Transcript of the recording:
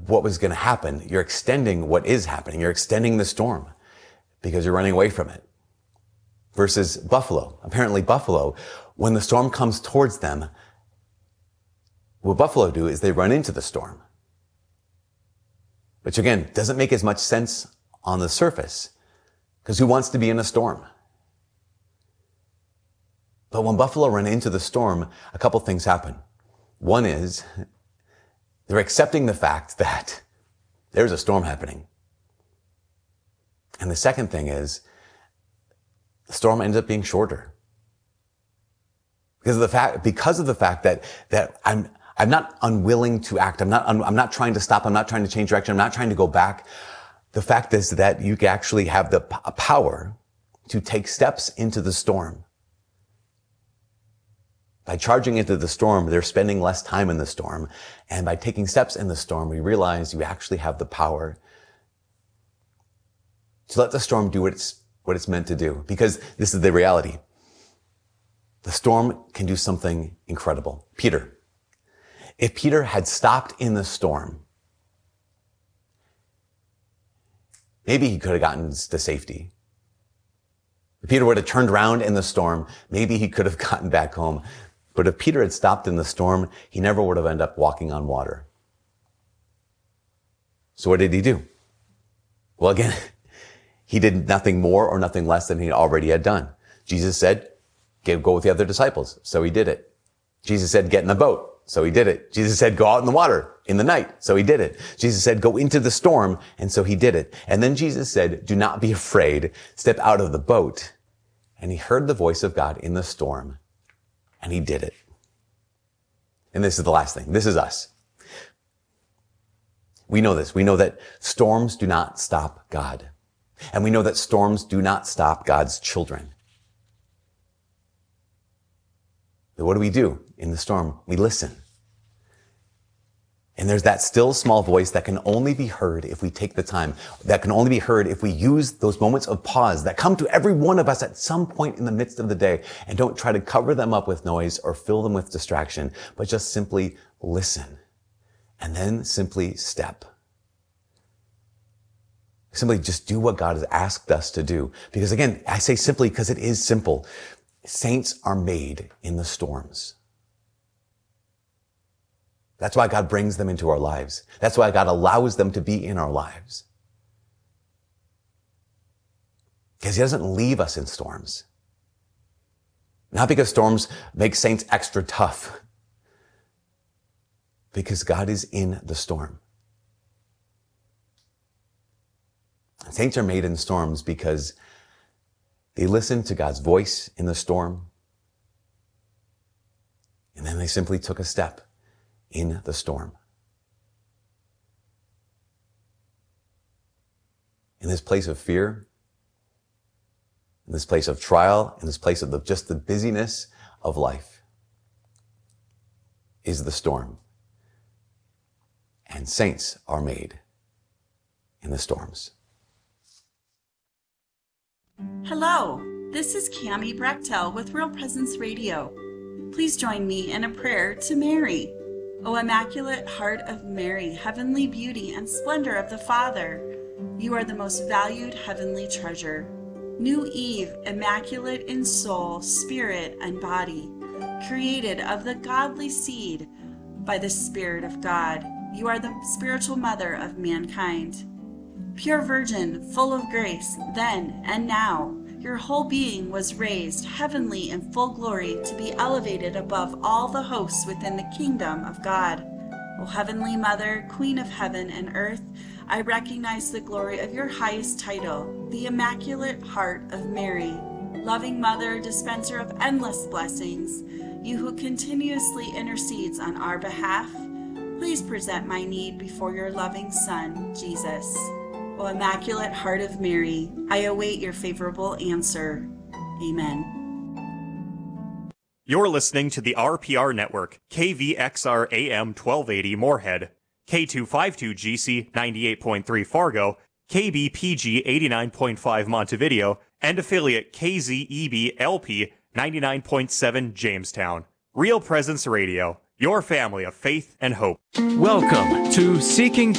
what was going to happen. You're extending what is happening. You're extending the storm because you're running away from it. Versus buffalo. Apparently buffalo, when the storm comes towards them, what buffalo do is they run into the storm. Which again, doesn't make as much sense on the surface, because who wants to be in a storm? But when buffalo run into the storm, a couple things happen. One is, they're accepting the fact that there's a storm happening. And the second thing is, the storm ends up being shorter. Because of the fact that I'm not unwilling to act. I'm not trying to stop. I'm not trying to change direction. I'm not trying to go back. The fact is that you actually have the power to take steps into the storm. By charging into the storm, they're spending less time in the storm. And by taking steps in the storm, we realize you actually have the power to let the storm do what it's meant to do. Because this is the reality. The storm can do something incredible. If Peter had stopped in the storm, maybe he could have gotten to safety. If Peter would have turned around in the storm, maybe he could have gotten back home. But if Peter had stopped in the storm, he never would have ended up walking on water. So what did he do? Well, again, he did nothing more or nothing less than he already had done. Jesus said, go with the other disciples. So he did it. Jesus said, get in the boat. So he did it. Jesus said, go out in the water in the night. So he did it. Jesus said, go into the storm. And so he did it. And then Jesus said, do not be afraid. Step out of the boat. And he heard the voice of God in the storm. And he did it. And this is the last thing. This is us. We know this. We know that storms do not stop God. And we know that storms do not stop God's children. But what do we do in the storm? We listen. And there's that still small voice that can only be heard if we take the time, that can only be heard if we use those moments of pause that come to every one of us at some point in the midst of the day, and don't try to cover them up with noise or fill them with distraction, but just simply listen and then simply step. Simply just do what God has asked us to do. Because again, I say simply because it is simple. Saints are made in the storms. That's why God brings them into our lives. That's why God allows them to be in our lives. Because he doesn't leave us in storms. Not because storms make saints extra tough. Because God is in the storm. And saints are made in storms because they listen to God's voice in the storm. And then they simply took a step in the storm. In this place of fear, in this place of trial, in this place of just the busyness of life, is the storm. And saints are made in the storms. Hello, this is Cami Brechtel with Real Presence Radio. Please join me in a prayer to Mary. O Immaculate Heart of Mary, heavenly beauty and splendor of the Father, you are the most valued heavenly treasure. New Eve, immaculate in soul, spirit, and body, created of the godly seed by the Spirit of God. You are the spiritual mother of mankind. Pure Virgin, full of grace, then and now, your whole being was raised heavenly in full glory to be elevated above all the hosts within the kingdom of God. O Heavenly Mother, Queen of heaven and earth, I recognize the glory of your highest title, the Immaculate Heart of Mary. Loving Mother, dispenser of endless blessings, you who continuously intercedes on our behalf, please present my need before your loving Son, Jesus. O Immaculate Heart of Mary, I await your favorable answer. Amen. You're listening to the RPR Network, KVXR AM 1280 Moorhead, K252GC 98.3 Fargo, KBPG 89.5 Montevideo, and affiliate KZEB LP 99.7 Jamestown. Real Presence Radio, your family of faith and hope. Welcome to Seeking